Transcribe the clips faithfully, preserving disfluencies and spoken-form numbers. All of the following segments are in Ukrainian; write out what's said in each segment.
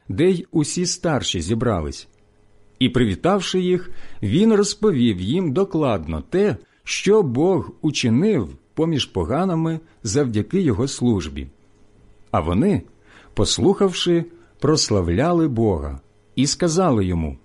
де й усі старші зібрались. І, привітавши їх, він розповів їм докладно те, що Бог учинив поміж поганами завдяки його службі. А вони, послухавши, прославляли Бога і сказали йому: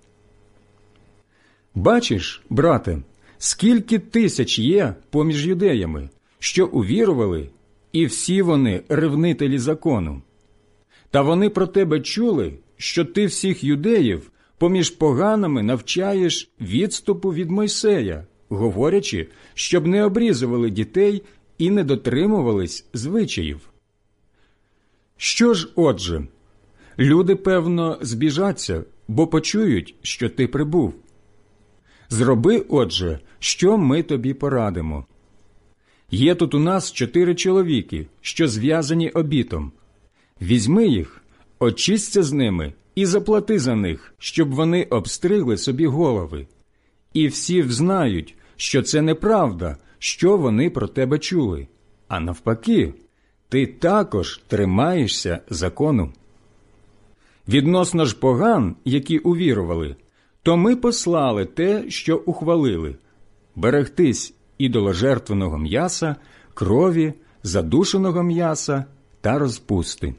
«Бачиш, брате, скільки тисяч є поміж юдеями, що увірували, і всі вони ревнителі закону. Та вони про тебе чули, що ти всіх юдеїв поміж поганами навчаєш відступу від Мойсея, говорячи, щоб не обрізували дітей і не дотримувались звичаїв. Що ж, отже, люди, певно, збіжаться, бо почують, що ти прибув. Зроби, отже, що ми тобі порадимо. Є тут у нас чотири чоловіки, що зв'язані обітом. Візьми їх, очисться з ними і заплати за них, щоб вони обстригли собі голови. І всі взнають, що це неправда, що вони про тебе чули. А навпаки, ти також тримаєшся закону. Відносно ж поган, які увірували, то ми послали те, що ухвалили – берегтись ідоложертвеного м'яса, крові, задушеного м'яса та розпусти».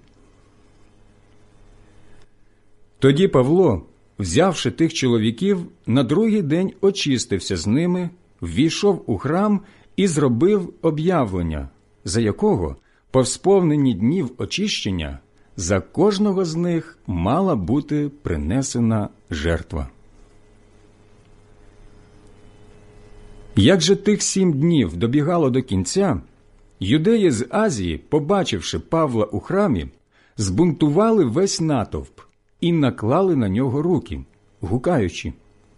Тоді Павло, взявши тих чоловіків, на другий день очистився з ними, ввійшов у храм і зробив об'явлення, за якого, по сповненні днів очищення, за кожного з них мала бути принесена жертва. Як же тих сім днів добігало до кінця, юдеї з Азії, побачивши Павла у храмі, збунтували весь натовп і наклали на нього руки, гукаючи: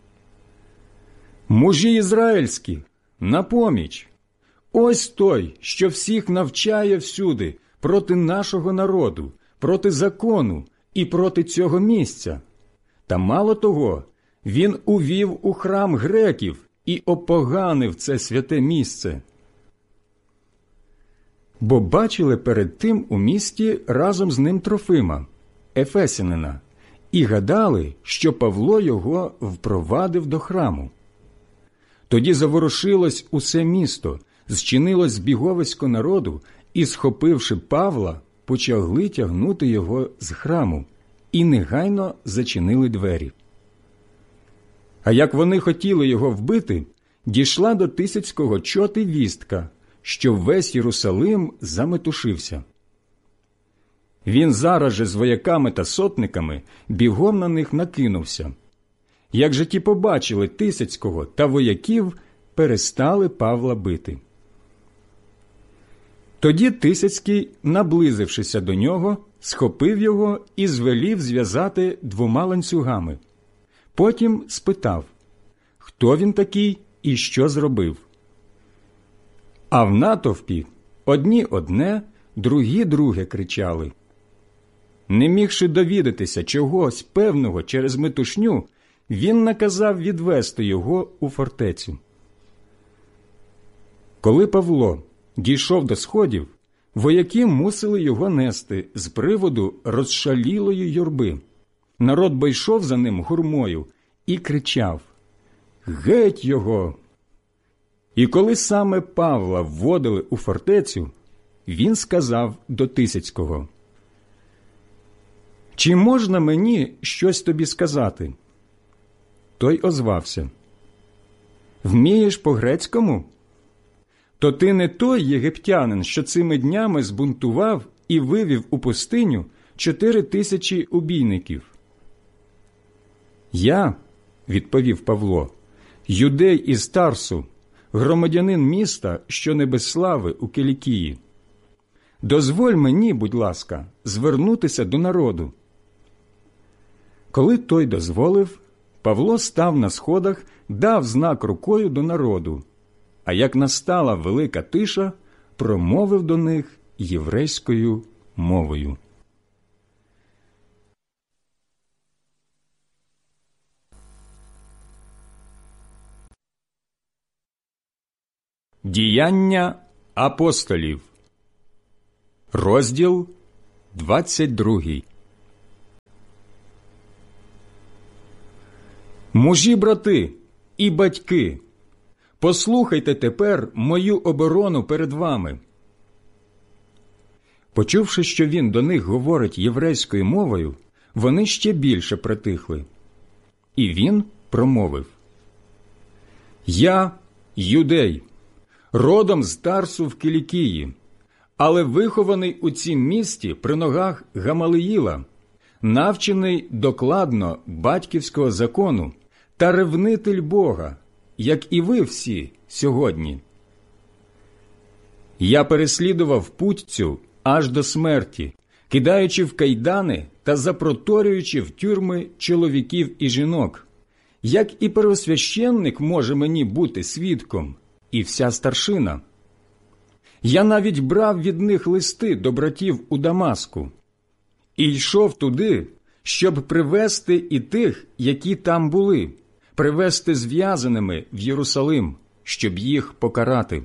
«Мужі ізраїльські, на поміч! Ось той, що всіх навчає всюди проти нашого народу, проти закону і проти цього місця. Та мало того, він увів у храм греків і опоганив це святе місце». Бо бачили перед тим у місті разом з ним Трофима, ефесянина, і гадали, що Павло його впровадив до храму. Тоді заворушилось усе місто, зчинилось збіговисько народу, і, схопивши Павла, почали тягнути його з храму, і негайно зачинили двері. А як вони хотіли його вбити, дійшла до Тисяцького чоти вістка, що весь Єрусалим заметушився. Він зараз же з вояками та сотниками бігом на них накинувся. Як же ті побачили Тисяцького та вояків, перестали Павла бити. Тоді Тисяцький, наблизившися до нього, схопив його і звелів зв'язати двома ланцюгами. Потім спитав, хто він такий і що зробив. А в натовпі одні одне, другі друге кричали. Не мігши довідатися чогось певного через метушню, він наказав відвести його у фортецю. Коли Павло дійшов до сходів, вояки мусили його нести з приводу розшалілої юрби. Народ бо йшов за ним гурмою і кричав: «Геть його!» І коли саме Павла вводили у фортецю, він сказав до Тисяцького: «Чи можна мені щось тобі сказати?» Той озвався: «Вмієш по-грецькому? То ти не той єгиптянин, що цими днями збунтував і вивів у пустиню чотири тисячі убійників?» «Я, – відповів Павло, – юдей із Тарсу, громадянин міста, що не без слави у Кілікії. Дозволь мені, будь ласка, звернутися до народу». Коли той дозволив, Павло став на сходах, дав знак рукою до народу, а як настала велика тиша, промовив до них єврейською мовою. Діяння апостолів, розділ двадцять другий. Мужі, брати і батьки, послухайте тепер мою оборону перед вами. Почувши, що він до них говорить єврейською мовою, вони ще більше притихли. І він промовив: «Я юдей, родом з Тарсу в Кілікії, але вихований у цім місті при ногах Гамалиїла, навчений докладно батьківського закону та ревнитель Бога, як і ви всі сьогодні. Я переслідував путь цю аж до смерті, кидаючи в кайдани та запроторюючи в тюрми чоловіків і жінок. Як і первосвященник може мені бути свідком, і вся старшина. Я навіть брав від них листи до братів у Дамаску і йшов туди, щоб привести і тих, які там були, привести зв'язаними в Єрусалим, щоб їх покарати.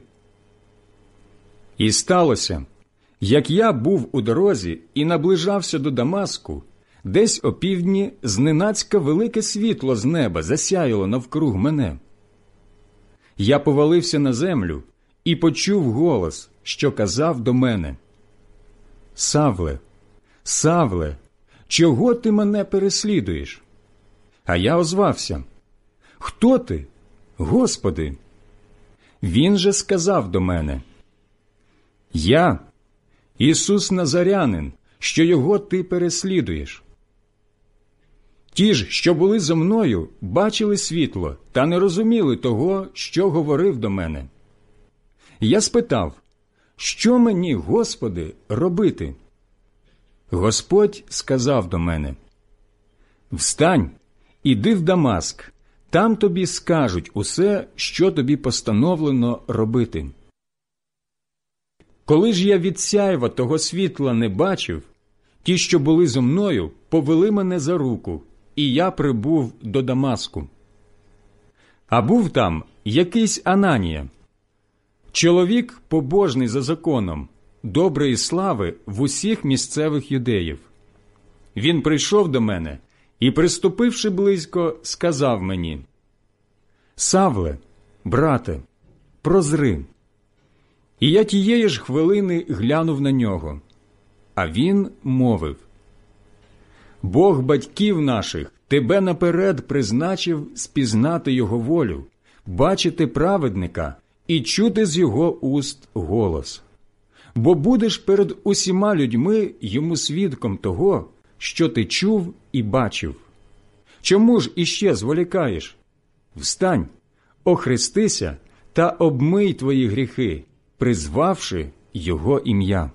І сталося, як я був у дорозі і наближався до Дамаску, десь опівдні зненацька велике світло з неба засяяло навкруг мене. Я повалився на землю і почув голос, що казав до мене: «Савле, Савле, чого ти мене переслідуєш?» А я озвався: «Хто ти, Господи?» Він же сказав до мене: «Я, Ісус Назарянин, що його ти переслідуєш. Ті ж, що були зо мною, бачили світло та не розуміли того, що говорив до мене. Я спитав: що мені, Господи, робити?» Господь сказав до мене: «Встань, іди в Дамаск, там тобі скажуть усе, що тобі постановлено робити». Коли ж я від сяйва того світла не бачив, ті, що були зо мною, повели мене за руку, і я прибув до Дамаску. А був там якийсь Ананія, чоловік побожний за законом, доброї слави в усіх місцевих юдеїв. Він прийшов до мене і, приступивши близько, сказав мені: «Савле, брате, прозри». І я тієї ж хвилини глянув на нього, а він мовив: «Бог батьків наших тебе наперед призначив спізнати його волю, бачити праведника і чути з його уст голос. Бо будеш перед усіма людьми йому свідком того, що ти чув і бачив. Чому ж іще зволікаєш? Встань, охрестися та обмий твої гріхи, призвавши його ім'я».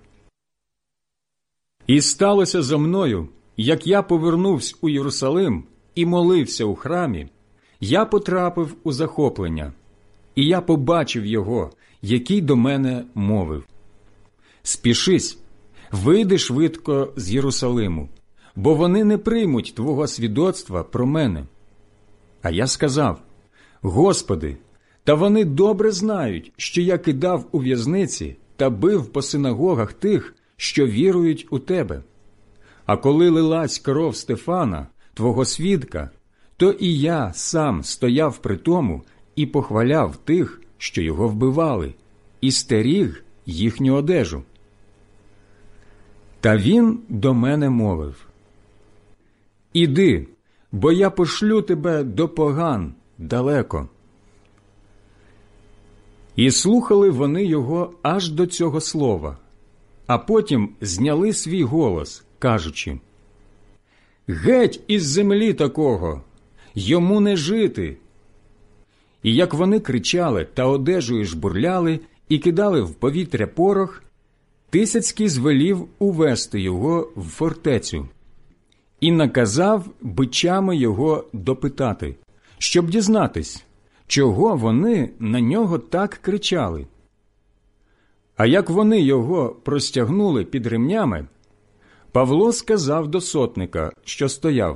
І сталося зо мною, як я повернувся у Єрусалим і молився у храмі, я потрапив у захоплення, і я побачив його, який до мене мовив: «Спішись, вийди швидко з Єрусалиму, бо вони не приймуть твого свідоцтва про мене». А я сказав: «Господи, та вони добре знають, що я кидав у в'язниці та бив по синагогах тих, що вірують у Тебе. А коли лилась кров Стефана, Твого свідка, то і я сам стояв при тому і похваляв тих, що його вбивали, і стеріг їхню одежу». Та він до мене мовив: «Іди, бо я пошлю тебе до поган далеко». І слухали вони його аж до цього слова, а потім зняли свій голос, кажучи: «Геть із землі такого! Йому не жити!» І як вони кричали та одежею жбурляли і кидали в повітря порох, Тисяцький звелів увести його в фортецю і наказав бичами його допитати, щоб дізнатись, чого вони на нього так кричали. А як вони його простягнули під ремнями, Павло сказав до сотника, що стояв: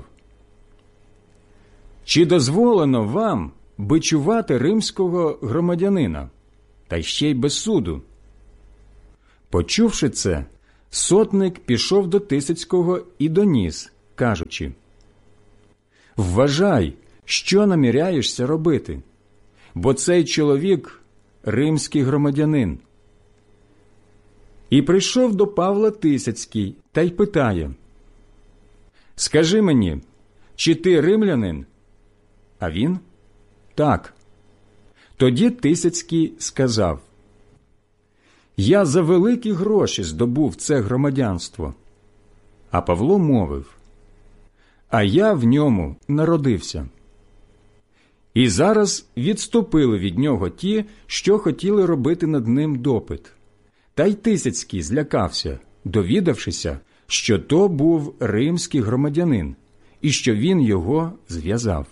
«Чи дозволено вам бичувати римського громадянина, та ще й без суду?» Почувши це, сотник пішов до Тисяцького і доніс, кажучи: «Вважай, що наміряєшся робити? Бо цей чоловік – римський громадянин». І прийшов до Павла Тисяцький та й питає: «Скажи мені, чи ти римлянин?» А він: «Так». Тоді Тисяцький сказав: «Я за великі гроші здобув це громадянство». А Павло мовив: «А я в ньому народився». І зараз відступили від нього ті, що хотіли робити над ним допит. Та й Тисяцький злякався, довідавшися, що то був римський громадянин, і що він його зв'язав.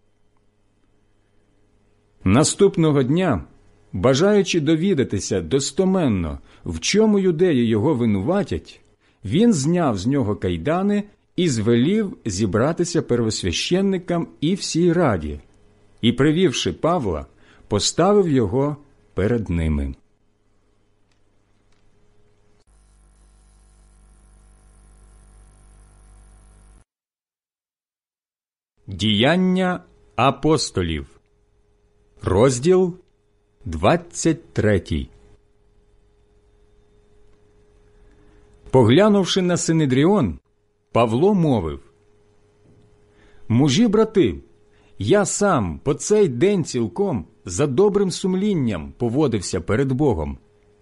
Наступного дня, бажаючи довідатися достоменно, в чому юдеї його винуватять, він зняв з нього кайдани і звелів зібратися первосвященникам і всій раді, і, привівши Павла, поставив його перед ними. Діяння апостолів, розділ двадцять третій. Поглянувши на Синедріон, Павло мовив: «Мужі, брати, я сам по цей день цілком за добрим сумлінням поводився перед Богом».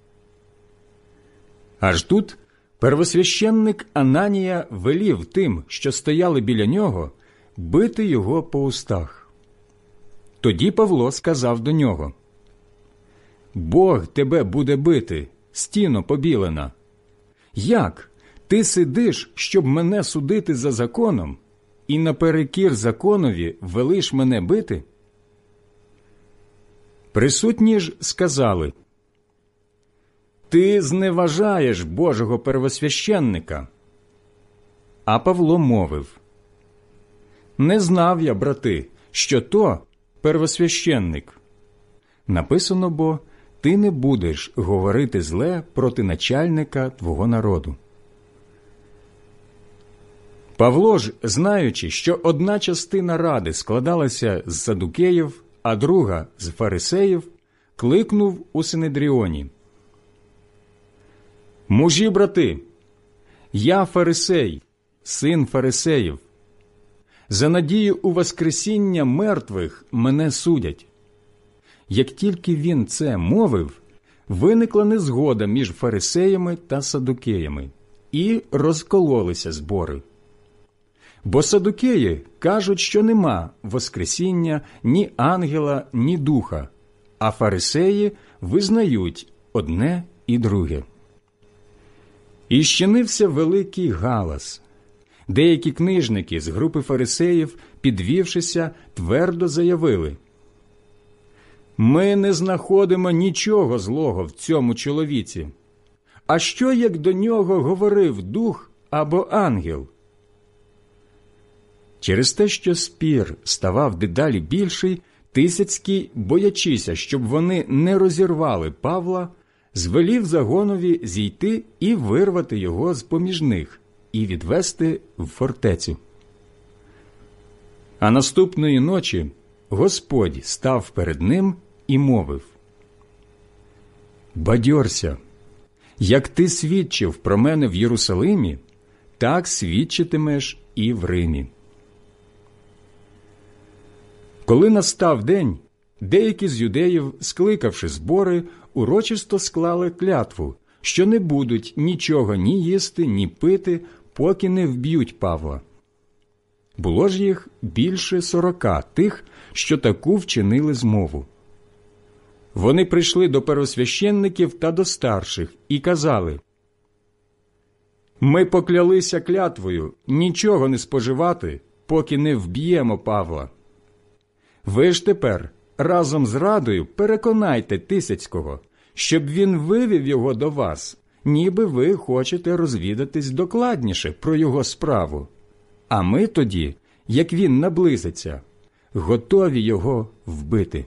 Аж тут первосвященник Ананія велів тим, що стояли біля нього, бити його по устах. Тоді Павло сказав до нього: «Бог тебе буде бити, стіно побілена. Як? Ти сидиш, щоб мене судити за законом, і наперекір законові велиш мене бити?» Присутні ж сказали: «Ти зневажаєш Божого первосвященника». А Павло мовив: «Не знав я, брати, що то первосвященник. Написано бо, ти не будеш говорити зле проти начальника твого народу». Павло ж, знаючи, що одна частина ради складалася з садукеїв, а друга – з фарисеїв, кликнув у Синедріоні: «Мужі, брати, я фарисей, син фарисеїв. За надію у воскресіння мертвих мене судять». Як тільки він це мовив, виникла незгода між фарисеями та садукеями, і розкололися збори. Бо садукеї кажуть, що нема воскресіння ні ангела, ні духа, а фарисеї визнають одне і друге. І щинився великий галас. Деякі книжники з групи фарисеїв, підвівшися, твердо заявили: «Ми не знаходимо нічого злого в цьому чоловіці. А що, як до нього говорив дух або ангел?» Через те, що спір ставав дедалі більший, Тисяцький, боячися, щоб вони не розірвали Павла, звелів загонові зійти і вирвати його з-поміж них і відвести в фортецю. А наступної ночі Господь став перед ним і мовив: «Бадьорся, як ти свідчив про мене в Єрусалимі, так свідчитимеш і в Римі». Коли настав день, деякі з юдеїв, скликавши збори, урочисто склали клятву, що не будуть нічого ні їсти, ні пити, поки не вб'ють Павла. Було ж їх більше сорока тих, що таку вчинили змову. Вони прийшли до первосвященників та до старших і казали: «Ми поклялися клятвою нічого не споживати, поки не вб'ємо Павла. Ви ж тепер разом з радою переконайте Тисяцького, щоб він вивів його до вас, ніби ви хочете розвідатись докладніше про його справу. А ми тоді, як він наблизиться, готові його вбити».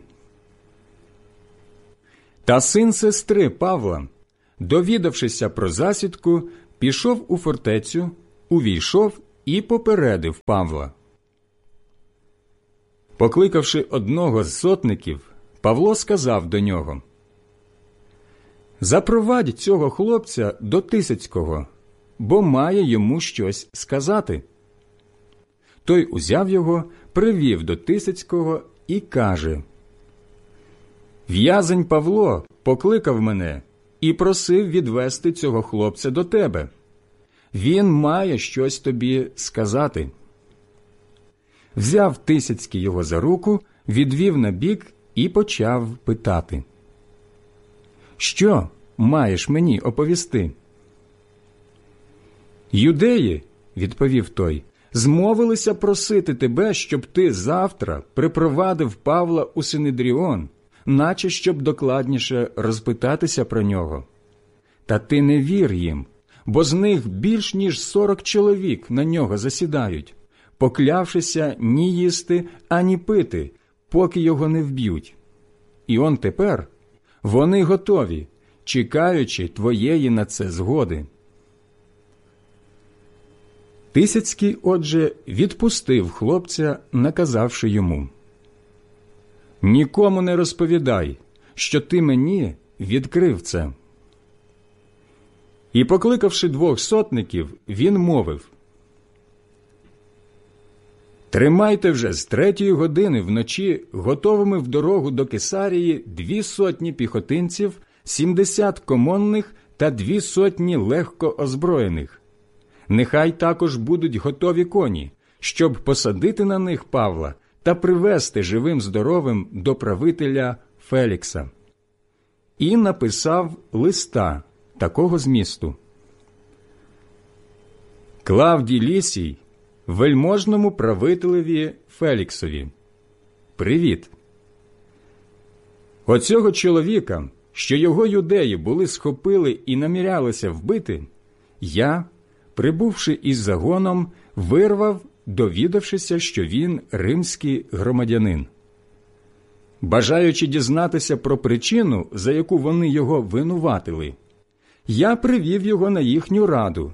Та син сестри Павла, довідавшися про засідку, пішов у фортецю, увійшов і попередив Павла: Покликавши одного з сотників, Павло сказав до нього: «Запровадь цього хлопця до Тисяцького, бо має йому щось сказати». Той узяв його, привів до Тисяцького і каже: «В'язень Павло покликав мене і просив відвести цього хлопця до тебе. Він має щось тобі сказати». Взяв Тисяцький його за руку, відвів набік і почав питати: «Що маєш мені оповісти?» «Юдеї, – відповів той, – змовилися просити тебе, щоб ти завтра припровадив Павла у Синедріон, наче щоб докладніше розпитатися про нього. Та ти не вір їм, бо з них більш ніж сорок чоловік на нього засідають, поклявшися ні їсти, ані пити, поки його не вб'ють. І он тепер вони готові, чекаючи твоєї на це згоди». Тисяцький, отже, відпустив хлопця, наказавши йому: «Нікому не розповідай, що ти мені відкрив це». І, покликавши двох сотників, він мовив: «Тримайте вже з третьої години вночі готовими в дорогу до Кесарії дві сотні піхотинців, сімдесят комонних та дві сотні легко озброєних. Нехай також будуть готові коні, щоб посадити на них Павла та привести живим-здоровим до правителя Фелікса». І написав листа такого змісту: «Клавдій Лісій, вельможному правителеві Феліксові, привіт! Оцього чоловіка, що його юдеї були схопили і намірялися вбити, я, прибувши із загоном, вирвав, довідавшися, що він римський громадянин. Бажаючи дізнатися про причину, за яку вони його винуватили, я привів його на їхню раду.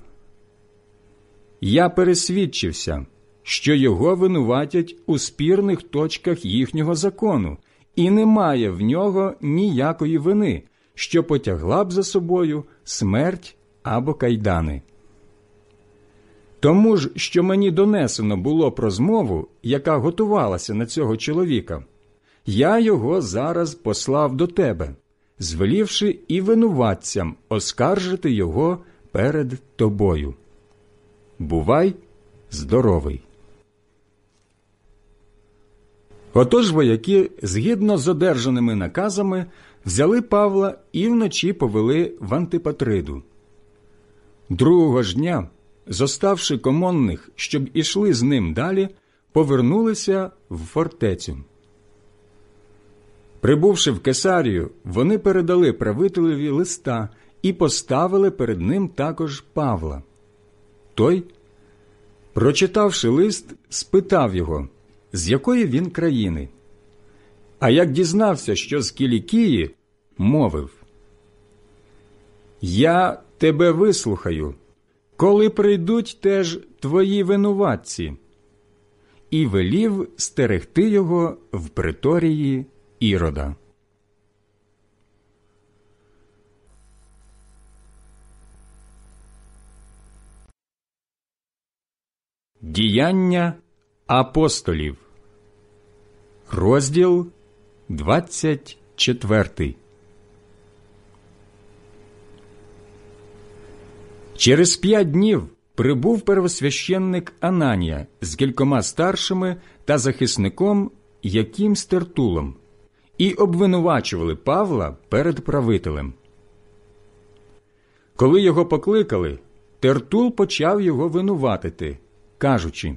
Я пересвідчився, що його винуватять у спірних точках їхнього закону, і немає в нього ніякої вини, що потягла б за собою смерть або кайдани. Тому ж, що мені донесено було про змову, яка готувалася на цього чоловіка, я його зараз послав до тебе, звелівши і винуватцям оскаржити його перед тобою. Бувай здоровий». Отож вояки, згідно з одержаними наказами, взяли Павла і вночі повели в Антипатриду. Другого ж дня, зоставши комонних, щоб ішли з ним далі, повернулися в фортецю. Прибувши в Кесарію, вони передали правителеві листа і поставили перед ним також Павла. Той, прочитавши лист, спитав його, з якої він країни. А як дізнався, що з Кілікії, мовив: «Я тебе вислухаю, коли прийдуть теж твої винуватці», і велів стерегти його в приторії Ірода. Діяння апостолів, розділ двадцять четвертий. Через п'ять днів прибув первосвященник Ананія з кількома старшими та захисником якимсь Тертулом і обвинувачували Павла перед правителем. Коли його покликали, Тертул почав його винуватити, кажучи: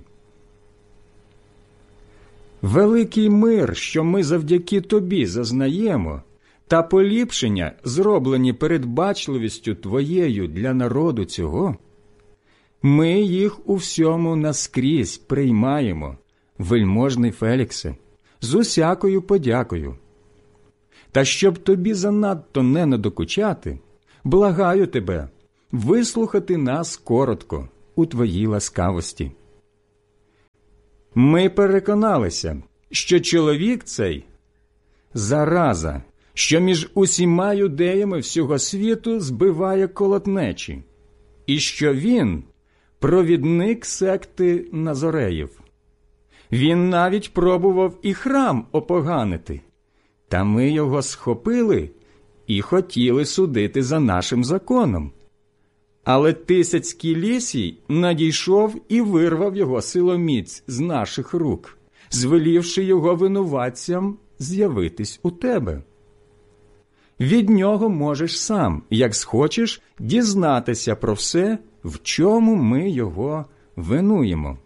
«Великий мир, що ми завдяки тобі зазнаємо, та поліпшення, зроблені передбачливістю твоєю для народу цього, ми їх у всьому наскрізь приймаємо, вельможний Феліксе, з усякою подякою. Та щоб тобі занадто не надокучати, благаю тебе вислухати нас коротко у твоїй ласкавості. Ми переконалися, що чоловік цей – зараза, що між усіма юдеями всього світу збиває колотнечі, і що він – провідник секти Назореїв. Він навіть пробував і храм опоганити, та ми його схопили і хотіли судити за нашим законом. Але Тисяцький Лісій надійшов і вирвав його силоміць з наших рук, звелівши його винуватцям з'явитись у тебе. Від нього можеш сам, як схочеш, дізнатися про все, в чому ми його винуємо.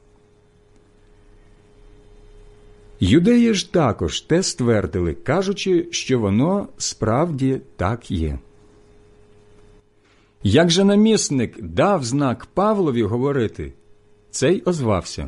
Юдеї ж також те ствердили, кажучи, що воно справді так є. Як же намісник дав знак Павлові говорити, цей озвався: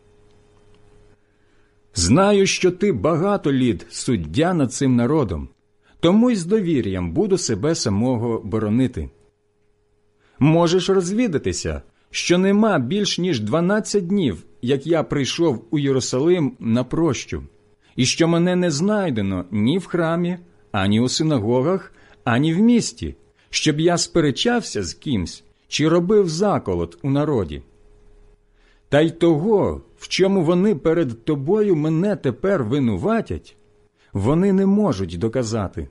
«Знаю, що ти багато літ суддя над цим народом, тому й з довір'ям буду себе самого боронити. Можеш розвідатися, що нема більш ніж дванадцять днів, як я прийшов у Єрусалим на прощу, і що мене не знайдено ні в храмі, ані у синагогах, ані в місті, щоб я сперечався з кимсь чи робив заколот у народі. Та й того, в чому вони перед тобою мене тепер винуватять, вони не можуть доказати.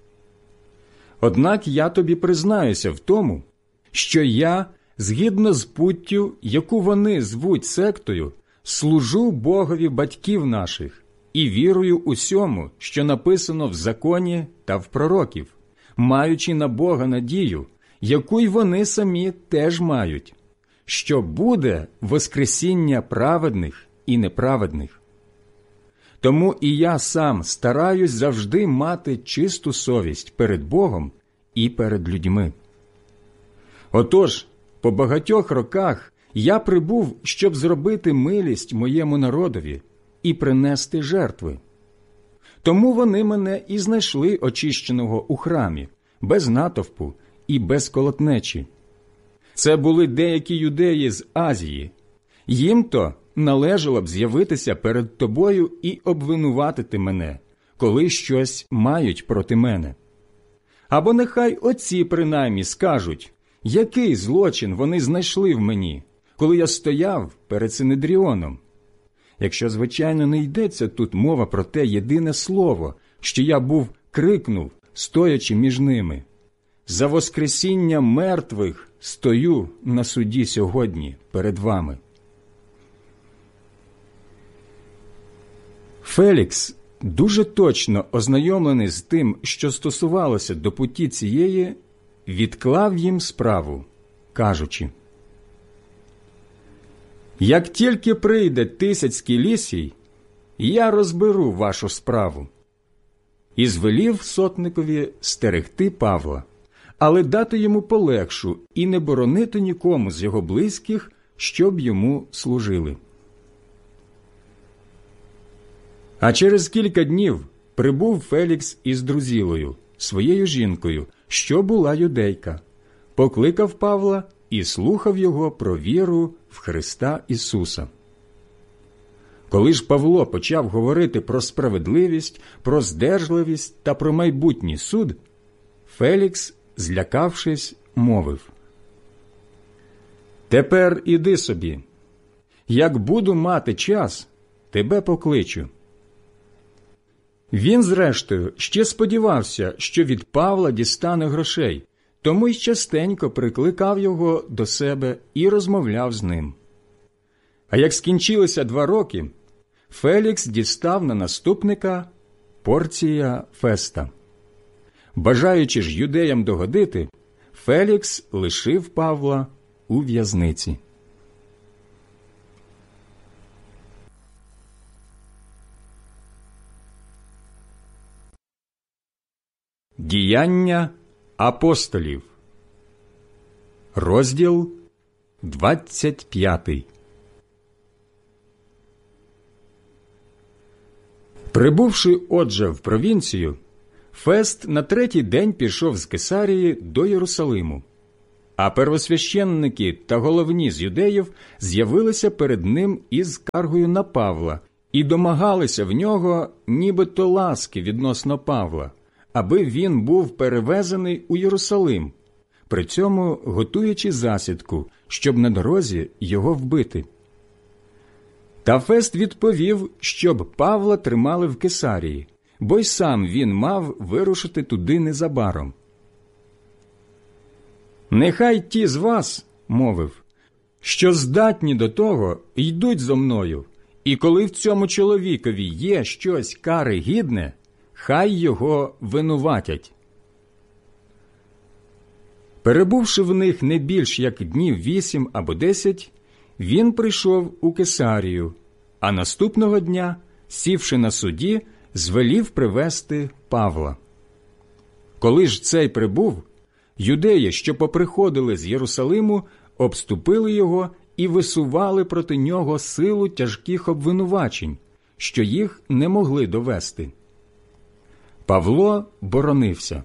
Однак я тобі признаюся в тому, що я, згідно з путтю, яку вони звуть сектою, служу Богові батьків наших і вірую усьому, що написано в законі та в пророків, маючи на Бога надію, яку й вони самі теж мають, що буде воскресіння праведних і неправедних. Тому і я сам стараюсь завжди мати чисту совість перед Богом і перед людьми. Отож, по багатьох роках я прибув, щоб зробити милість моєму народові і принести жертви. Тому вони мене і знайшли очищеного у храмі, без натовпу і без колотнечі. Це були деякі юдеї з Азії. Їм-то належало б з'явитися перед тобою і обвинуватити мене, коли щось мають проти мене. Або нехай оці принаймні скажуть, який злочин вони знайшли в мені, коли я стояв перед Синедріоном. Якщо, звичайно, не йдеться тут мова про те єдине слово, що я був крикнув, стоячи між ними: «За воскресіння мертвих стою на суді сьогодні перед вами». Фелікс, дуже точно ознайомлений з тим, що стосувалося до путі цієї, відклав їм справу, кажучи: «Як тільки прийде Тисяцький Лісій, я розберу вашу справу». І звелів сотникові стерегти Павла, але дати йому полегшу і не боронити нікому з його близьких, щоб йому служили. А через кілька днів прибув Фелікс із Друзілою, своєю жінкою, що була юдейка, покликав Павла і слухав його про віру в Христа Ісуса. Коли ж Павло почав говорити про справедливість, про здержливість та про майбутній суд, Фелікс, злякавшись, мовив: «Тепер іди собі. Як буду мати час, тебе покличу». Він, зрештою, ще сподівався, що від Павла дістане грошей, тому й частенько прикликав його до себе і розмовляв з ним. А як скінчилися два роки, Фелікс дістав на наступника Порція Феста. Бажаючи ж юдеям догодити, Фелікс лишив Павла у в'язниці. Діяння апостолів. Розділ двадцять п'ятий. Прибувши, отже, в провінцію, Фест на третій день пішов з Кесарії до Єрусалиму, а первосвященники та головні з юдеїв з'явилися перед ним із скаргою на Павла і домагалися в нього нібито ласки відносно Павла, аби він був перевезений у Єрусалим, при цьому готуючи засідку, щоб на дорозі його вбити. Та Фест відповів, щоб Павла тримали в Кесарії, бо й сам він мав вирушити туди незабаром. «Нехай ті з вас, – мовив, – що здатні до того, йдуть зо мною, і коли в цьому чоловікові є щось кари гідне, хай його винуватять». Перебувши в них не більш як днів вісім або десять, він прийшов у Кесарію, а наступного дня, сівши на суді, звелів привести Павла. Коли ж цей прибув, юдеї, що поприходили з Єрусалиму, обступили його і висували проти нього силу тяжких обвинувачень, що їх не могли довести. Павло боронився.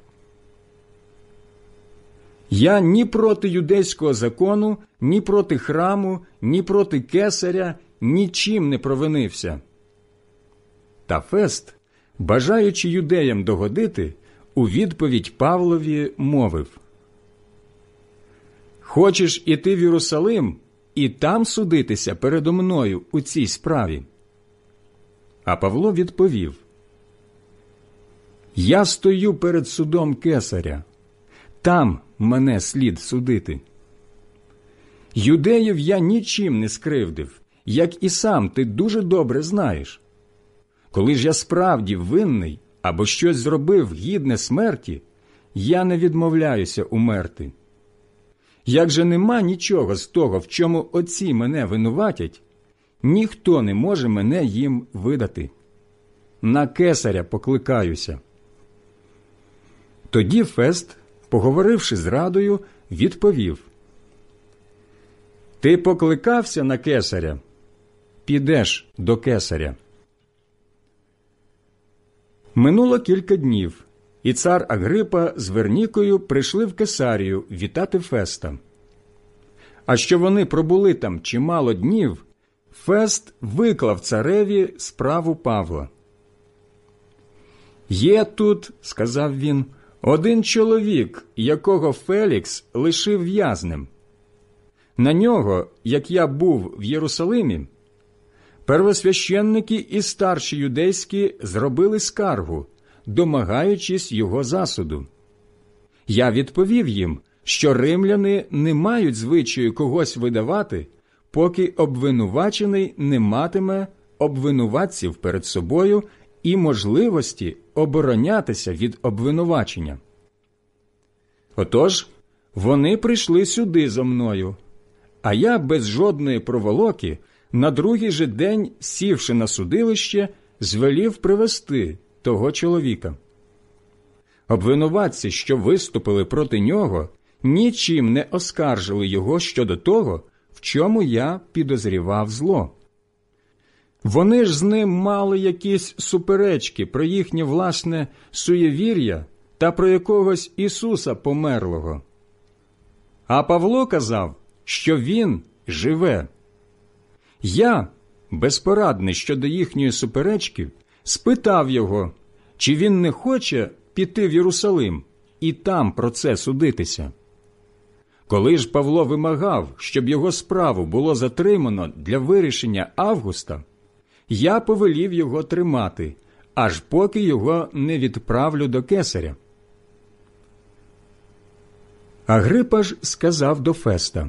«Я ні проти юдейського закону, ні проти храму, ні проти кесаря нічим не провинився». Та Фест, бажаючи юдеям догодити, у відповідь Павлові мовив: «Хочеш іти в Єрусалим і там судитися передо мною у цій справі?» А Павло відповів: «Я стою перед судом кесаря, там мене слід судити. Юдеїв я нічим не скривдив, як і сам ти дуже добре знаєш. Коли ж я справді винний або щось зробив гідне смерті, я не відмовляюся умерти. Як же нема нічого з того, в чому отці мене винуватять, ніхто не може мене їм видати. На кесаря покликаюся». Тоді Фест, поговоривши з радою, відповів: «Ти покликався на кесаря? Підеш до кесаря». Минуло кілька днів, і цар Агрипа з Вернікою прийшли в Кесарію вітати Феста. А що вони пробули там чимало днів, Фест виклав цареві справу Павла. «Є тут, – сказав він, – один чоловік, якого Фелікс лишив в'язнем. На нього, як я був в Єрусалимі, первосвященники і старші юдейські зробили скаргу, домагаючись його засуду. Я відповів їм, що римляни не мають звичаю когось видавати, поки обвинувачений не матиме обвинуватців перед собою і можливості оборонятися від обвинувачення. Отож, вони прийшли сюди зо мною, а я без жодної проволоки на другий же день, сівши на судилище, звелів привести того чоловіка. Обвинуватці, що виступили проти нього, нічим не оскаржили його щодо того, в чому я підозрівав зло. Вони ж з ним мали якісь суперечки про їхнє власне суєвір'я та про якогось Ісуса померлого. А Павло казав, що він живе. Я, безпорадний щодо їхньої суперечки, спитав його, чи він не хоче піти в Єрусалим і там про це судитися. Коли ж Павло вимагав, щоб його справу було затримано для вирішення Августа, я повелів його тримати, аж поки його не відправлю до кесаря. Агрипа ж сказав до Феста: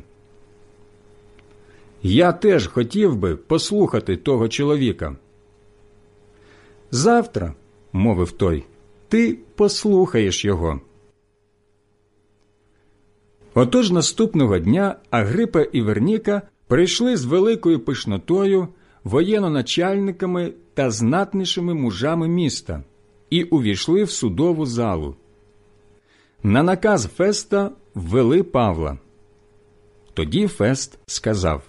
«Я теж хотів би послухати того чоловіка». «Завтра, – мовив той, – ти послухаєш його». Отож наступного дня Агрипа і Верніка прийшли з великою пишнотою, воєнноначальниками та знатнішими мужами міста і увійшли в судову залу. На наказ Феста ввели Павла. Тоді Фест сказав: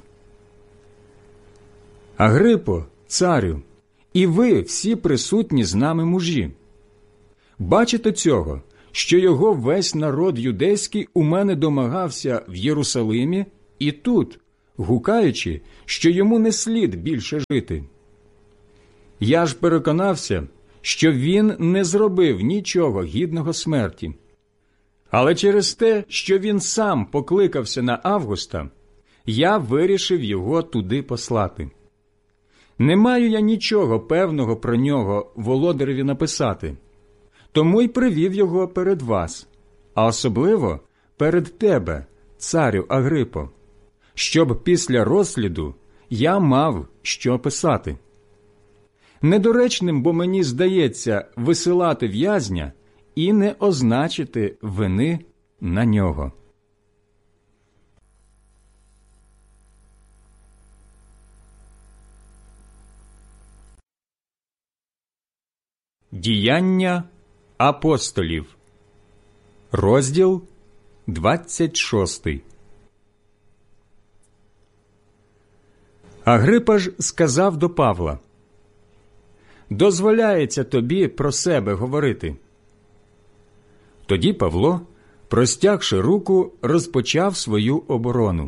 «Агрипо, царю, і ви всі присутні з нами мужі, бачите цього, що його весь народ юдейський у мене домагався в Єрусалимі і тут, гукаючи, що йому не слід більше жити. Я ж переконався, що він не зробив нічого гідного смерті. Але через те, що він сам покликався на Августа, я вирішив його туди послати. Не маю я нічого певного про нього володареві написати, тому й привів його перед вас, а особливо перед тебе, царю Агрипо, щоб після розсліду я мав що писати. Недоречним, бо мені здається, висилати в'язня і не означити вини на нього. Діяння апостолів, розділ двадцять шостий. Агрипа ж сказав до Павла: «Дозволяється тобі про себе говорити». Тоді Павло, простягши руку, розпочав свою оборону.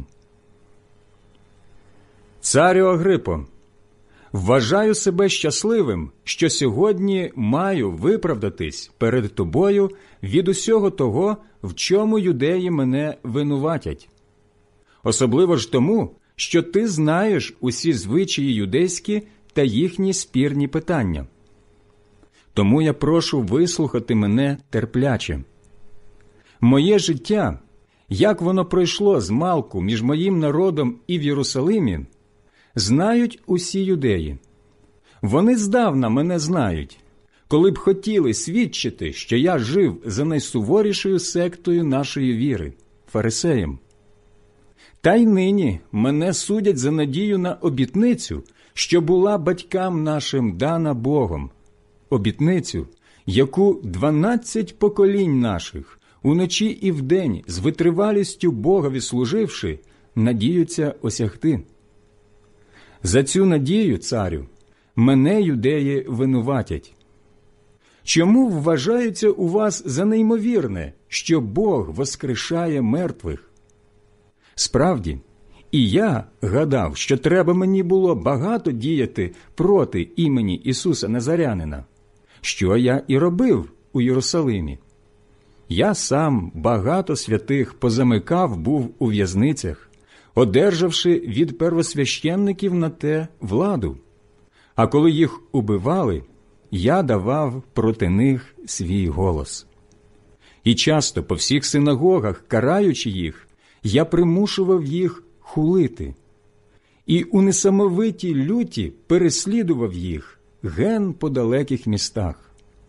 «Царю Агрипо, вважаю себе щасливим, що сьогодні маю виправдатись перед тобою від усього того, в чому юдеї мене винуватять. Особливо ж тому, що ти знаєш усі звичаї юдейські та їхні спірні питання. Тому я прошу вислухати мене терпляче. Моє життя, як воно пройшло змалку між моїм народом і в Єрусалимі, знають усі юдеї. Вони здавна мене знають, коли б хотіли свідчити, що я жив за найсуворішою сектою нашої віри – фарисеєм. Та й нині мене судять за надію на обітницю, що була батькам нашим дана Богом, обітницю, яку дванадцять поколінь наших, уночі і вдень, з витривалістю Богові служивши, надіються осягти. За цю надію, царю, мене юдеї винуватять. Чому вважається у вас за неймовірне, що Бог воскрешає мертвих? Справді, і я гадав, що треба мені було багато діяти проти імені Ісуса Назарянина, що я і робив у Єрусалимі. Я сам багато святих позамикав був у в'язницях, одержавши від первосвященників на те владу. А коли їх убивали, я давав проти них свій голос. І часто по всіх синагогах, караючи їх, я примушував їх хулити. І у несамовитій люті переслідував їх ген по далеких містах.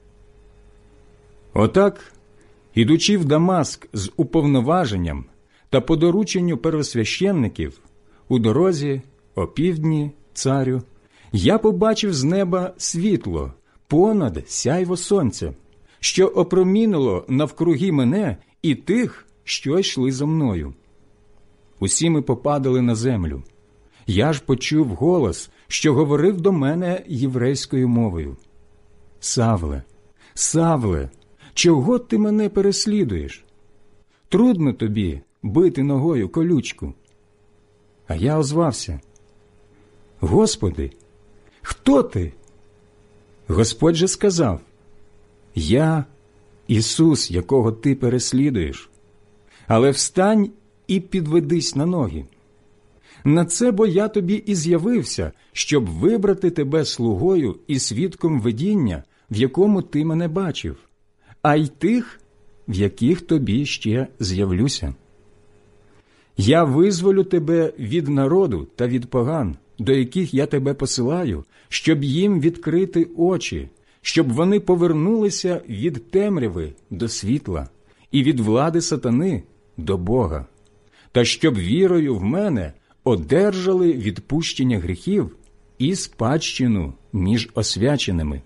Отак, ідучи в Дамаск з уповноваженням та по дорученню первосвященників, у дорозі, опівдні, царю, я побачив з неба світло понад сяйво сонця, що опромінило навкруги мене і тих, що йшли за мною. Усі ми попадали на землю. Я ж почув голос, що говорив до мене єврейською мовою: «Савле, Савле, чого ти мене переслідуєш? Трудно тобі бити ногою колючку». А я озвався: «Господи, хто ти?» Господь же сказав: «Я Ісус, якого ти переслідуєш. Але встань і підведись на ноги. На це бо я тобі і з'явився, щоб вибрати тебе слугою і свідком видіння, в якому ти мене бачив, а й тих, в яких тобі ще з'явлюся. Я визволю тебе від народу та від поган, до яких я тебе посилаю, щоб їм відкрити очі, щоб вони повернулися від темряви до світла і від влади сатани до Бога, та щоб вірою в мене одержали відпущення гріхів і спадщину між освяченими».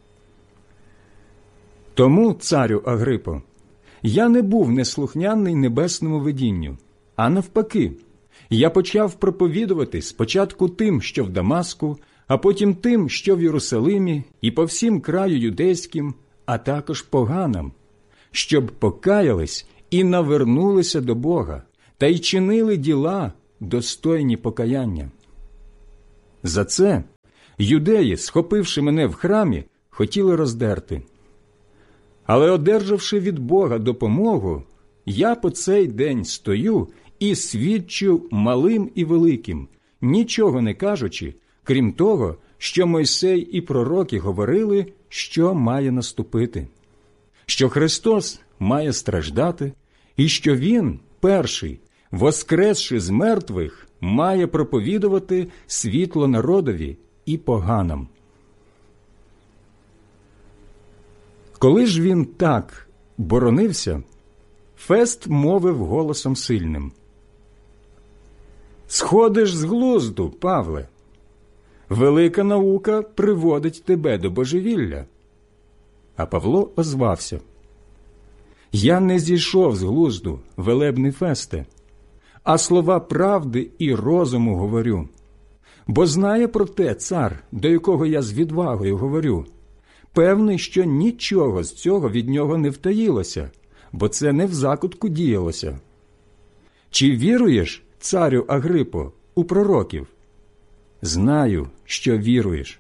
Тому, царю Агрипо, я не був неслухняний небесному видінню, а навпаки, я почав проповідувати спочатку тим, що в Дамаску, а потім тим, що в Єрусалимі, і по всім краю юдейським, а також поганам, щоб покаялись і навернулися до Бога, та й чинили діла, достойні покаяння. За це Юдеї, схопивши мене в храмі, хотіли роздерти. Але, одержавши від Бога допомогу, я по цей день стою і свідчу малим і великим, нічого не кажучи, крім того, що Мойсей і пророки говорили, що має наступити, що Христос має страждати, і що Він, перший, воскресши з мертвих, має проповідувати світло народові і поганам. Коли ж він так боронився, Фест мовив голосом сильним: «Сходиш з глузду, Павле! Велика наука приводить тебе до божевілля». А Павло озвався: «Я не зійшов з глузду, велебний Фесте, а слова правди і розуму говорю. Бо знає про те цар, до якого я з відвагою говорю, певний, що нічого з цього від нього не втаїлося, бо це не в закутку діялося. Чи віруєш, царю Агрипо, у пророків? Знаю, що віруєш».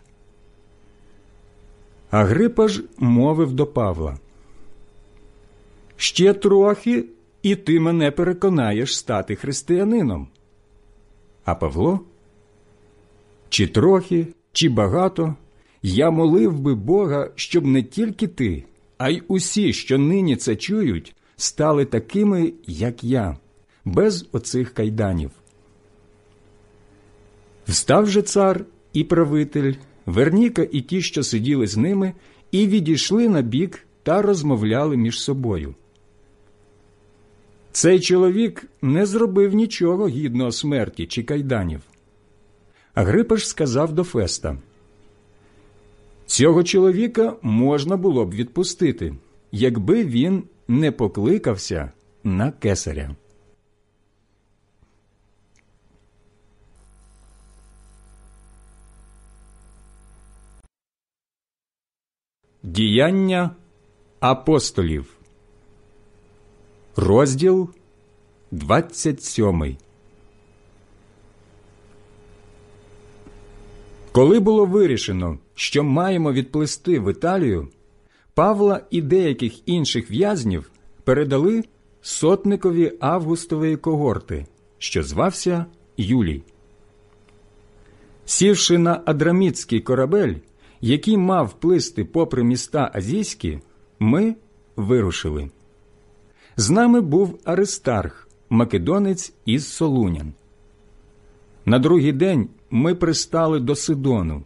Агрипа ж мовив до Павла: «Ще трохи, і ти мене переконаєш стати християнином». А Павло: «Чи трохи, чи багато, я молив би Бога, щоб не тільки ти, а й усі, що нині це чують, стали такими, як я, без оцих кайданів». Встав же цар і правитель, Верніка і ті, що сиділи з ними, і відійшли на бік та розмовляли між собою. Цей чоловік не зробив нічого гідного смерті чи кайданів. Агрипа ж сказав до Феста: «Цього чоловіка можна було б відпустити, якби він не покликався на кесаря». Діяння апостолів, розділ двадцять сьомий. Коли було вирішено, що маємо відплисти в Італію, Павла і деяких інших в'язнів передали сотникові Августової когорти, що звався Юлій. Сівши на Адрамітський корабель, який мав плисти попри міста азійські, ми вирушили. З нами був Аристарх, македонець із Солунян. На другий день ми пристали до Сидону.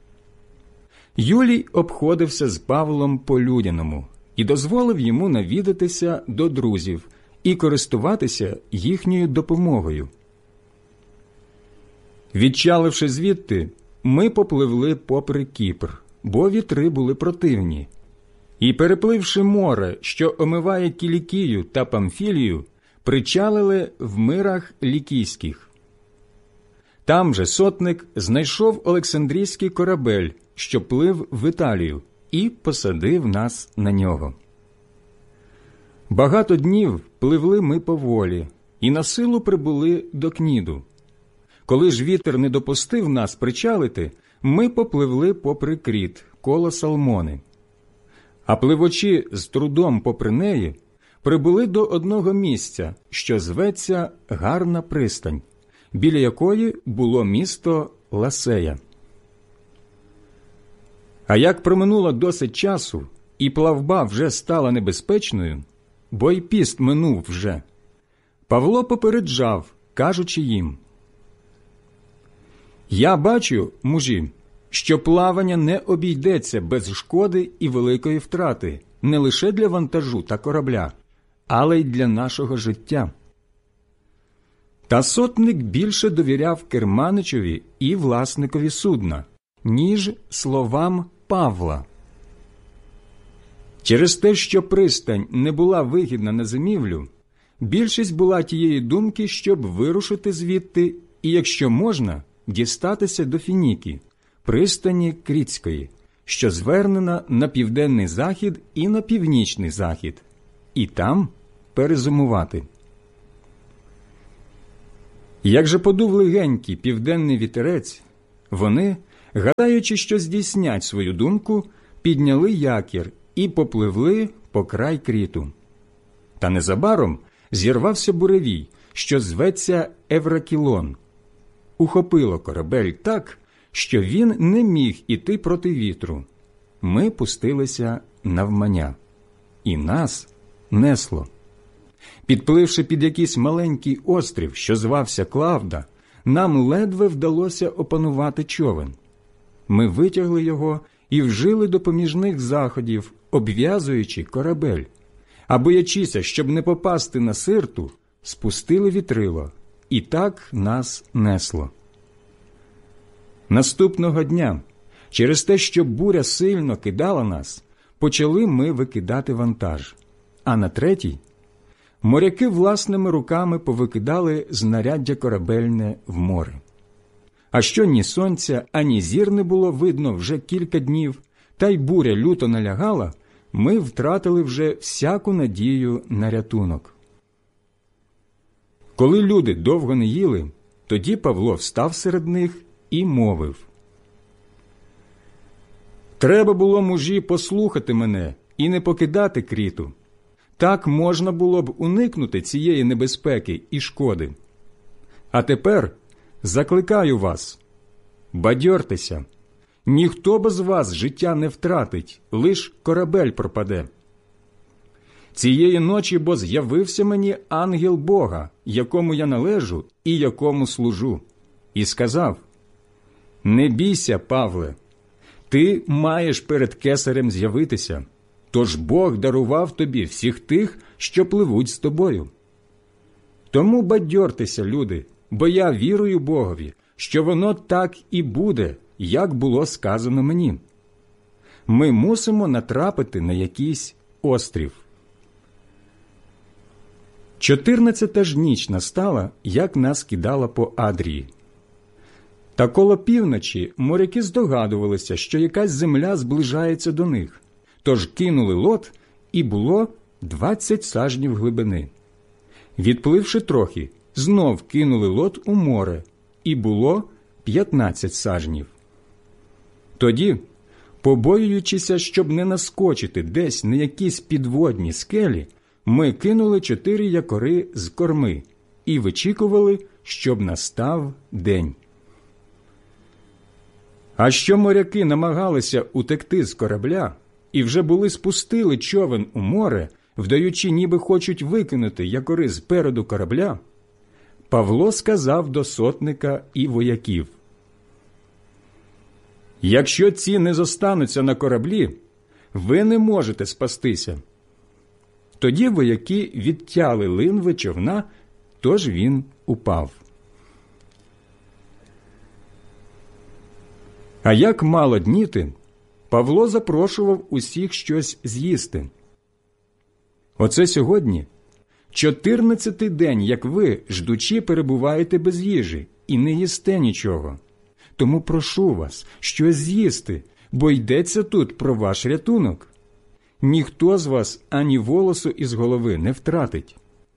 Юлій обходився з Павлом по-людяному і дозволив йому навідатися до друзів і користуватися їхньою допомогою. Відчаливши звідти, ми попливли попри Кіпр, бо вітри були противні, і, перепливши море, що омиває Кілікію та Памфілію, причалили в мирах лікійських. Там же сотник знайшов Олександрійський корабель, що плив в Італію, і посадив нас на нього. Багато днів пливли ми поволі, і на силу прибули до Кніду. Коли ж вітер не допустив нас причалити, ми попливли попри Кріт, коло Салмони. А пливучи з трудом попри неї, прибули до одного місця, що зветься Гарна пристань, біля якої було місто Ласея. А як проминуло досить часу, і плавба вже стала небезпечною, бо й піст минув вже, Павло попереджав, кажучи їм: «Я бачу, мужі, що плавання не обійдеться без шкоди і великої втрати не лише для вантажу та корабля, але й для нашого життя». Та сотник більше довіряв керманичеві і власникові судна, ніж словам Павла. Через те, що пристань не була вигідна на зимівлю, більшість була тієї думки, щоб вирушити звідти і, якщо можна, дістатися до Фініки, пристані Крітської, що звернена на південний захід і на північний захід, і там перезимувати. Як же подув легенький південний вітерець, вони, гадаючи, що здійснять свою думку, підняли якір і попливли по край Кріту. Та незабаром зірвався буревій, що зветься Евракілон. Ухопило корабель так, що він не міг іти проти вітру. Ми пустилися навмання, і нас несло. Підпливши під якийсь маленький острів, що звався Клавда, нам ледве вдалося опанувати човен. Ми витягли його і вжили допоміжних заходів, обв'язуючи корабель. А боячися, щоб не попасти на Сирту, спустили вітрило, і так нас несло. Наступного дня, через те, що буря сильно кидала нас, почали ми викидати вантаж. А на третій моряки власними руками повикидали знаряддя корабельне в море. А що ні сонця, ані зір не було видно вже кілька днів, та й буря люто налягала, ми втратили вже всяку надію на рятунок. Коли люди довго не їли, тоді Павло встав серед них і мовив: «Треба було, мужі, послухати мене і не покидати Кріту. Так можна було б уникнути цієї небезпеки і шкоди. А тепер закликаю вас, бадьортеся, ніхто без вас життя не втратить, лиш корабель пропаде. Цієї ночі бо з'явився мені ангел Бога, якому я належу і якому служу, і сказав: не бійся, Павле, ти маєш перед кесарем з'явитися, тож Бог дарував тобі всіх тих, що пливуть з тобою. Тому бадьортеся, люди, бо я вірую Богові, що воно так і буде, як було сказано мені. Ми мусимо натрапити на якийсь острів». Чотирнадцята ж ніч настала, як нас кидало по Адрії. Та коло півночі моряки здогадувалися, що якась земля зближається до них, тож кинули лод, і було двадцять сажнів глибини. Відпливши трохи, знов кинули лод у море, і було п'ятнадцять сажнів. Тоді, побоюючися, щоб не наскочити десь на якісь підводні скелі, ми кинули чотири якори з корми і вичікували, щоб настав день. А що моряки намагалися утекти з корабля і вже були спустили човен у море, вдаючи, ніби хочуть викинути якори спереду корабля, Павло сказав до сотника і вояків: «Якщо ці не зостануться на кораблі, ви не можете спастися». Тоді вояки відтяли линви човна, тож він упав. А як мало дніти, Павло запрошував усіх щось з'їсти. Оце сьогодні чотирнадцятий день, як ви, ждучи, перебуваєте без їжі і не їсте нічого. Тому прошу вас щось з'їсти, бо йдеться тут про ваш рятунок. Ніхто з вас ані волосу із голови не втратить».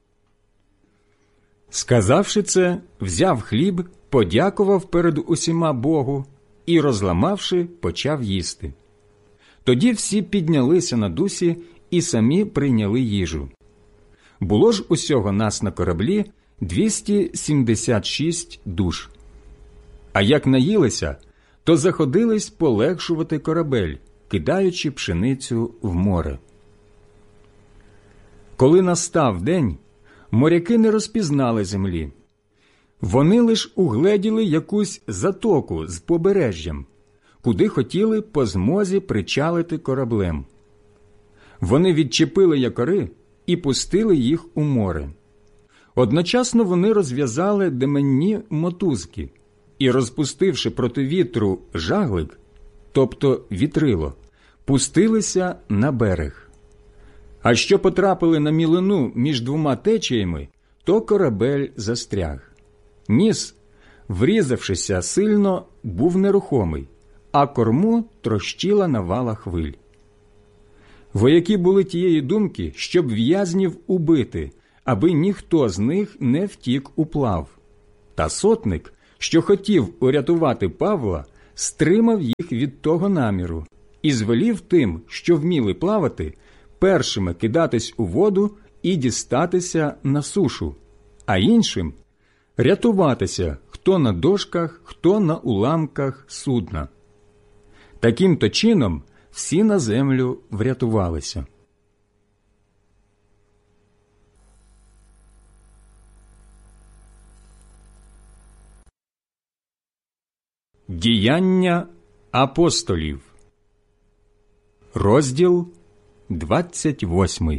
Сказавши це, взяв хліб, подякував перед усіма Богу і, розламавши, почав їсти. Тоді всі піднялися на дусі і самі прийняли їжу. Було ж усього нас на кораблі двісті сімдесят шість душ. А як наїлися, то заходились полегшувати корабель, кидаючи пшеницю в море. Коли настав день, моряки не розпізнали землі. Вони лиш угледіли якусь затоку з побережжям, куди хотіли по змозі причалити кораблем. Вони відчепили якори і пустили їх у море. Одночасно вони розв'язали деменні мотузки і, розпустивши проти вітру жаглик, тобто вітрило, пустилися на берег. А що потрапили на мілину між двома течіями, то корабель застряг. Ніс, врізавшися сильно, був нерухомий, а корму трощила навала хвиль. Вояки були тієї думки, щоб в'язнів убити, аби ніхто з них не втік уплав. Та сотник, що хотів урятувати Павла, стримав їх від того наміру і звелів тим, що вміли плавати, першими кидатись у воду і дістатися на сушу, а іншим – рятуватися хто на дошках, хто на уламках судна. Таким-то чином всі на землю врятувалися. Діяння апостолів. Розділ двадцять восьмий.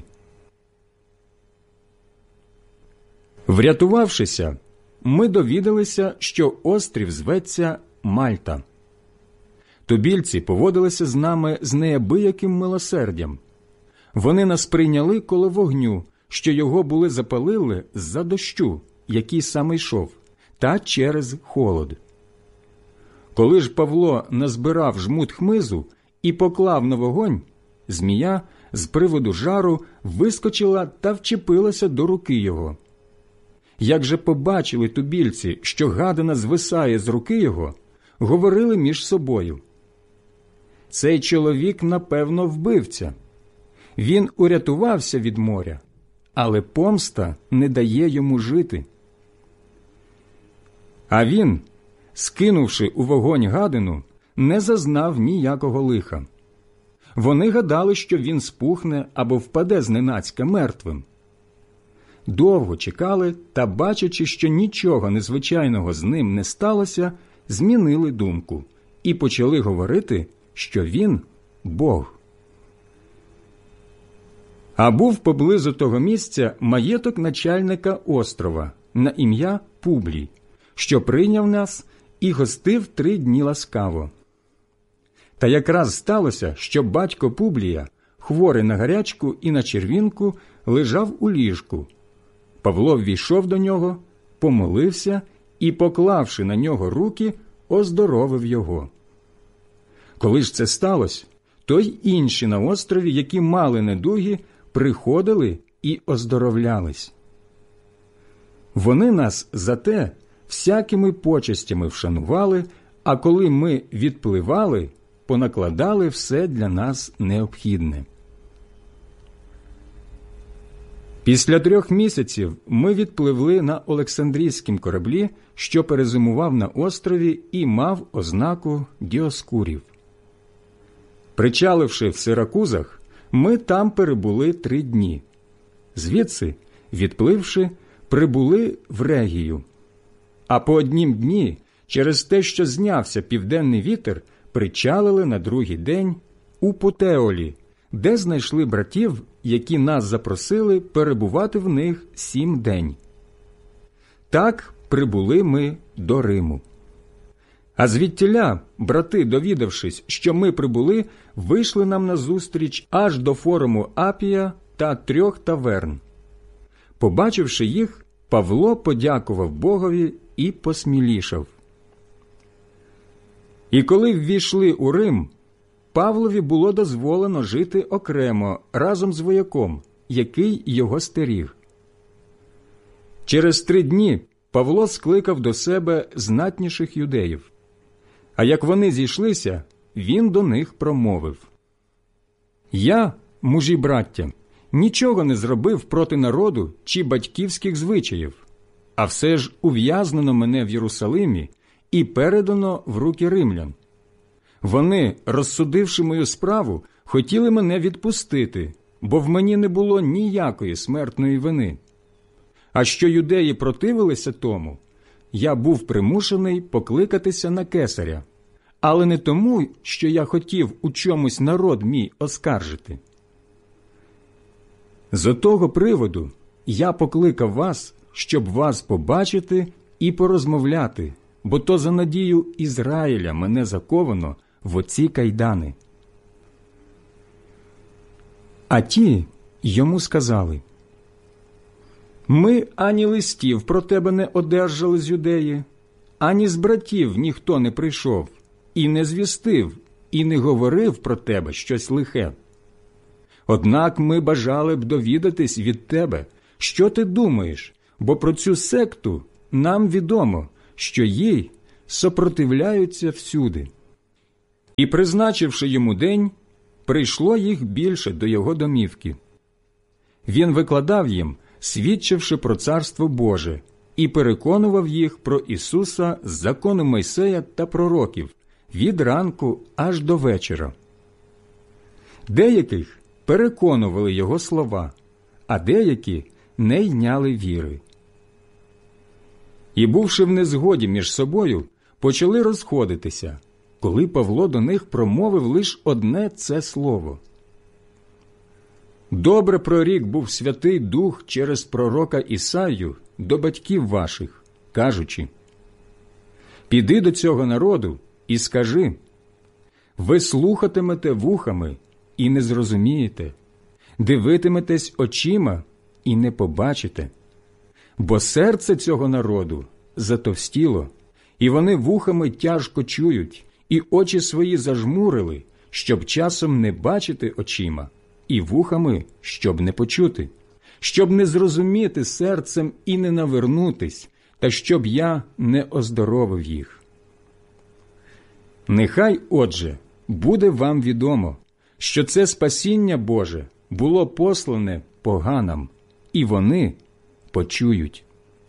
Врятувавшися, ми довідалися, що острів зветься Мальта. Тубільці поводилися з нами з неабияким милосердям. Вони нас прийняли коло вогню, що його були запалили з-за дощу, який саме йшов, та через холод. Коли ж Павло назбирав жмут хмизу і поклав на вогонь, змія з приводу жару вискочила та вчепилася до руки його. Як же побачили тубільці, що гадина звисає з руки його, говорили між собою: «Цей чоловік, напевно, вбивця. Він урятувався від моря, але помста не дає йому жити». А він, скинувши у вогонь гадину, не зазнав ніякого лиха. Вони гадали, що він спухне або впаде зненацька мертвим. Довго чекали та, бачачи, що нічого незвичайного з ним не сталося, змінили думку і почали говорити, що він – Бог. А був поблизу того місця маєток начальника острова на ім'я Публій, що прийняв нас і гостив три дні ласкаво. Та якраз сталося, що батько Публія, хворий на гарячку і на червінку, лежав у ліжку. Павло ввійшов до нього, помолився і, поклавши на нього руки, оздоровив його. Коли ж це сталося, то й інші на острові, які мали недуги, приходили і оздоровлялись. Вони нас за те всякими почестями вшанували, а коли ми відпливали, понакладали все для нас необхідне. Після трьох місяців ми відпливли на Олександрійськім кораблі, що перезимував на острові і мав ознаку Діоскурів. Причаливши в Сиракузах, ми там перебули три дні. Звідси, відпливши, прибули в Регію. А по однім дні, через те, що знявся південний вітер, причалили на другий день у Путеолі, де знайшли братів, які нас запросили перебувати в них сім день. Так прибули ми до Риму. А звідтіля брати, довідавшись, що ми прибули, вийшли нам назустріч аж до форуму Апія та трьох таверн. Побачивши їх, Павло подякував Богові і посмілішав. І коли ввійшли у Рим, Павлові було дозволено жити окремо разом з вояком, який його стеріг. Через три дні Павло скликав до себе знатніших юдеїв. А як вони зійшлися, він до них промовив: «Я, мужі браття, нічого не зробив проти народу чи батьківських звичаїв, а все ж ув'язнено мене в Єрусалимі і передано в руки римлян. Вони, розсудивши мою справу, хотіли мене відпустити, бо в мені не було ніякої смертної вини. А що юдеї противилися тому, я був примушений покликатися на кесаря, але не тому, що я хотів у чомусь народ мій оскаржити. З отого приводу я покликав вас, щоб вас побачити і порозмовляти, бо то за надію Ізраїля мене заковано в оці кайдани». А ті йому сказали: «Ми ані листів про тебе не одержали з юдеї, ані з братів ніхто не прийшов, і не звістив, і не говорив про тебе щось лихе. Однак ми бажали б довідатись від тебе, що ти думаєш, бо про цю секту нам відомо, що їй сопротивляються всюди, І, призначивши йому день, прийшло їх більше до його домівки. Він викладав їм, свідчивши про Царство Боже, і переконував їх про Ісуса з закону Мойсея та пророків від ранку аж до вечора. Деяких переконували його слова, а деякі не йняли віри. І, бувши в незгоді між собою, почали розходитися, коли Павло до них промовив лише одне це слово. «Добре прорік був Святий Дух через пророка Ісаю до батьків ваших, кажучи: піди до цього народу і скажи: ви слухатимете вухами і не зрозумієте, дивитиметесь очима і не побачите, бо серце цього народу затовстіло, і вони вухами тяжко чують, і очі свої зажмурили, щоб часом не бачити очима, і вухами, щоб не почути, щоб не зрозуміти серцем і не навернутись, та щоб я не оздоровив їх. Нехай, отже, буде вам відомо, що це спасіння Боже було послане поганам, і вони почують».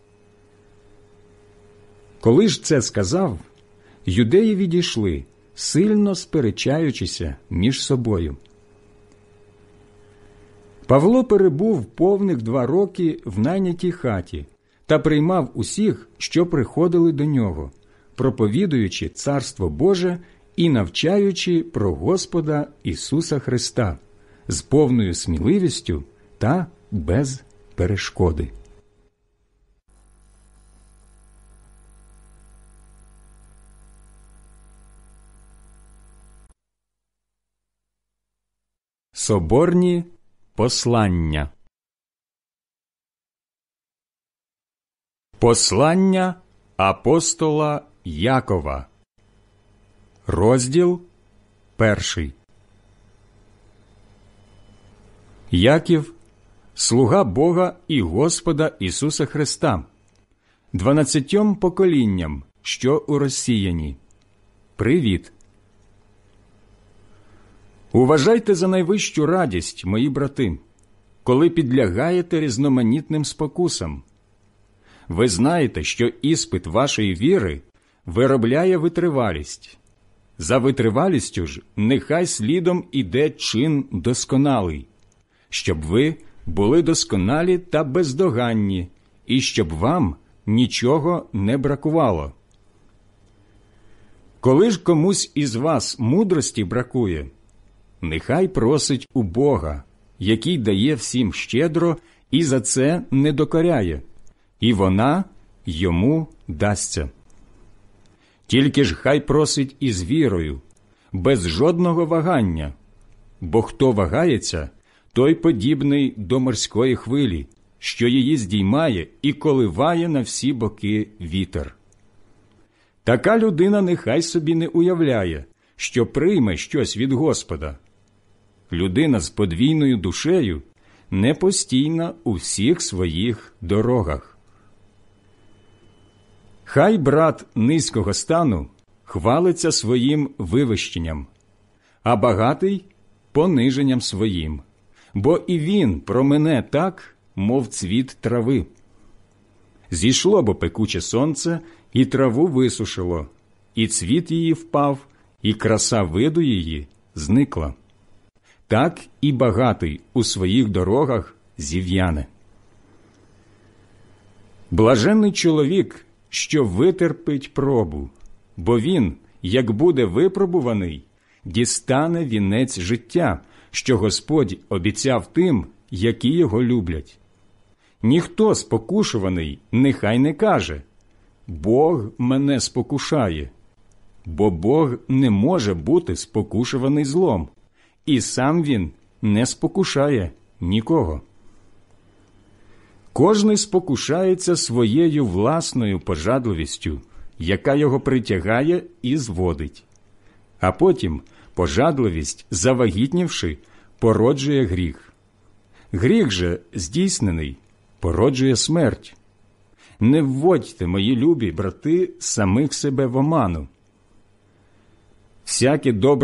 Коли ж це сказав, юдеї відійшли, сильно сперечаючися між собою. Павло перебув повних два роки в найнятій хаті та приймав усіх, що приходили до нього, проповідуючи Царство Боже і навчаючи про Господа Ісуса Христа з повною сміливістю та без перешкоди. Соборні послання. Послання апостола Якова. Розділ перший. Яків, слуга Бога і Господа Ісуса Христа, дванадцятьом поколінням, що у розсіяні. Привіт! Уважайте за найвищу радість, мої брати, коли підлягаєте різноманітним спокусам. Ви знаєте, що іспит вашої віри виробляє витривалість. За витривалістю ж нехай слідом іде чин досконалий, щоб ви були досконалі та бездоганні, і щоб вам нічого не бракувало. Коли ж комусь із вас мудрості бракує, нехай просить у Бога, який дає всім щедро і за це не докоряє, і вона йому дасться. Тільки ж хай просить із вірою, без жодного вагання, бо хто вагається, той подібний до морської хвилі, що її здіймає і коливає на всі боки вітер. Така людина нехай собі не уявляє, що прийме щось від Господа. Людина з подвійною душею не постійна у всіх своїх дорогах. Хай брат низького стану хвалиться своїм вивищенням, а багатий – пониженням своїм, бо і він промине так, мов цвіт трави. Зійшло бо пекуче сонце, і траву висушило, і цвіт її впав, і краса виду її зникла. Так і багатий у своїх дорогах зів'яне. Блаженний чоловік, що витерпить пробу, бо він, як буде випробуваний, дістане вінець життя, що Господь обіцяв тим, які його люблять. Ніхто спокушуваний нехай не каже: «Бог мене спокушає», бо Бог не може бути спокушуваний злом, і сам він не спокушає нікого. Кожний спокушається своєю власною пожадливістю, яка його притягає і зводить. А потім пожадливість, завагітнівши, породжує гріх. Гріх же, здійснений, породжує смерть. Не вводьте, мої любі брати, самих себе в оману. Всяке добре